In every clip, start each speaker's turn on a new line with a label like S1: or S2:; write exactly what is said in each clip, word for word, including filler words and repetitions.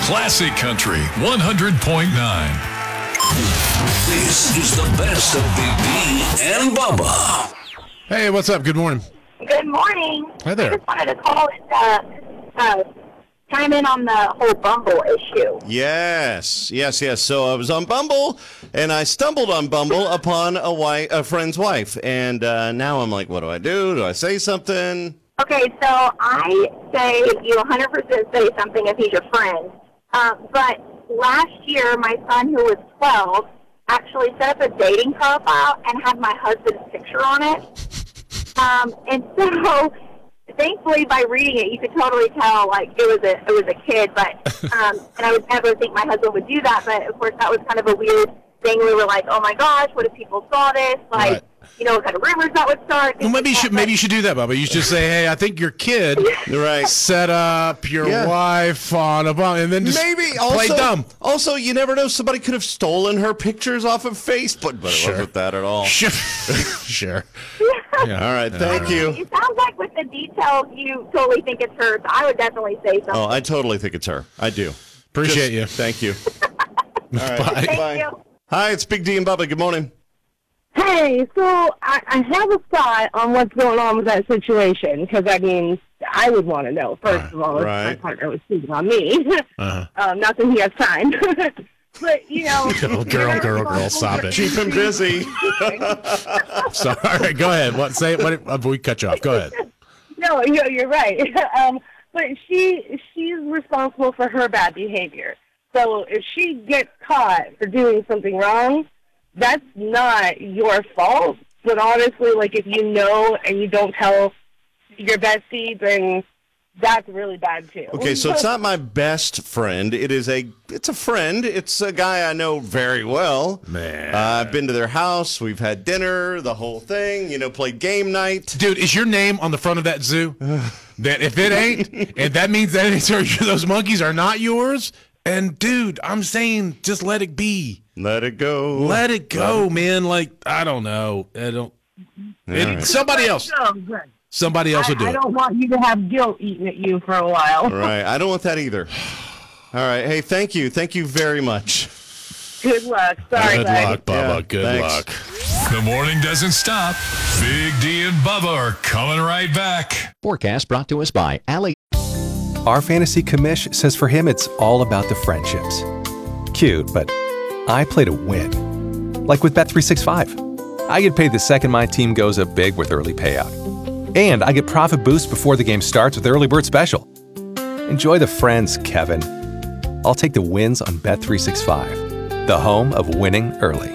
S1: Classic Country one hundred point nine.
S2: This is the best of Big D and Bubba.
S3: Hey, what's up? Good morning.
S4: Good morning.
S3: Hi there.
S4: I just wanted to call and uh, uh, chime in on the whole Bumble issue.
S5: Yes, yes, yes. So I was on Bumble, and I stumbled on Bumble upon a, wife, a friend's wife. And uh, now I'm like, what do I do? Do I say something?
S4: Okay, so I say you one hundred percent say something if he's your friend. Uh, but last year, my son, who was twelve, actually set up a dating profile and had my husband's picture on it. Um, and so, thankfully, by reading it, you could totally tell like it was a it was a kid. But um, and I would never think my husband would do that. But of course, that was kind of a weird thing. We were like, oh my gosh, what if people saw this? Like,
S3: Right.
S4: you know, what kind of rumors that would start?
S3: Well, maybe you should maybe you should do that, Bubba. You should say, "Hey, I think your kid
S5: Right.
S3: set up your
S5: Yeah.
S3: wife on a bump," and then just
S5: Maybe
S3: play
S5: also,
S3: dumb.
S5: Also, you never know. Somebody could have stolen her pictures off of Facebook, but
S3: Sure.
S5: it wasn't that at all.
S3: Sure. Sure. Yeah.
S5: All right, thank you.
S4: It sounds like with the details, you totally think it's her. So I would definitely say something.
S5: Oh, I totally think it's her. I do.
S3: Appreciate
S5: Just-
S3: you.
S5: Thank you. All right.
S3: Bye.
S4: Thank
S5: Bye.
S4: you.
S5: Hi, it's Big D and Bubba. Good morning.
S6: Hey, so I, I have a thought on what's going on with that situation, because, I mean, I would want to know, first of all, if my
S5: Right.
S6: partner was cheating on me.
S3: Uh-huh.
S6: um, not that he has time. But, you know.
S3: Girl, girl, girl, girl, stop it.
S5: Keep him busy.
S3: So, all right, go ahead. What say? What? Uh, we cut you off. Go ahead.
S6: No, you- you're right. um, but she she's responsible for her bad behavior. So if she gets caught for doing something wrong, that's not your fault. But honestly, like, if you know and you don't tell your bestie, then that's really bad too.
S5: Okay, so it's not my best friend. It is a, it's a friend. It's a guy I know very well.
S3: Man.
S5: Uh, I've been to their house. We've had dinner, the whole thing. You know, played game night.
S3: Dude, is your name on the front of that zoo? That if it ain't, and that means that it's, those monkeys are not yours. And dude, I'm saying just let it be.
S5: Let it go.
S3: Let it go, man. Like, I don't know. I don't. It,
S5: right.
S3: Somebody else.
S6: Oh, good.
S3: Somebody else
S6: I,
S3: will do
S6: I
S3: it.
S6: don't want you to have guilt eating at you for a while.
S5: Right. I don't want that either. All right. Hey, thank you. Thank you very much.
S6: Good luck. Sorry,
S3: Good
S6: bud.
S3: luck, Bubba.
S5: Yeah,
S3: Good
S5: thanks.
S3: luck.
S1: The morning doesn't stop. Big D and Bubba are coming right back.
S7: Forecast brought to us by Alley.
S8: Our fantasy commish says for him it's all about the friendships. Cute, but I play to win. Like with Bet three sixty-five. I get paid the second my team goes up big with early payout. And I get profit boost before the game starts with Early Bird Special. Enjoy the friends, Kevin. I'll take the wins on Bet three sixty-five, the home of winning early.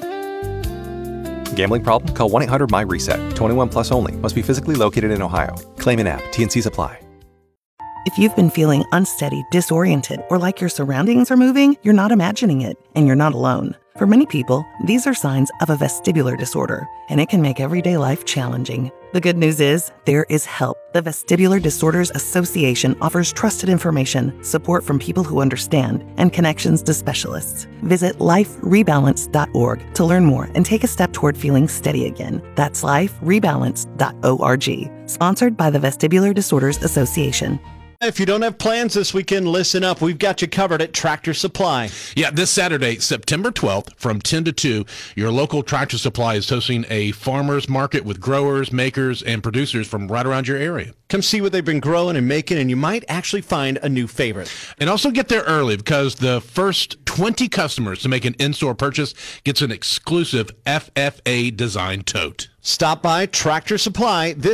S8: Gambling problem? Call one eight hundred my reset. twenty-one plus only. Must be physically located in Ohio. Claim in app. T and Cs apply.
S9: If you've been feeling unsteady, disoriented, or like your surroundings are moving, you're not imagining it, and you're not alone. For many people, these are signs of a vestibular disorder, and it can make everyday life challenging. The good news is, there is help. The Vestibular Disorders Association offers trusted information, support from people who understand, and connections to specialists. Visit life rebalance dot org to learn more and take a step toward feeling steady again. That's life rebalance dot org. Sponsored by the Vestibular Disorders Association.
S10: If you don't have plans this weekend, listen up. We've got you covered at Tractor Supply.
S3: Yeah, this Saturday, September twelfth, from ten to two, your local Tractor Supply is hosting a farmers market with growers, makers, and producers from right around your area.
S10: Come see what they've been growing and making, and you might actually find a new favorite.
S3: And also get there early, because the first twenty customers to make an in-store purchase gets an exclusive F F A design tote.
S10: Stop by Tractor Supply this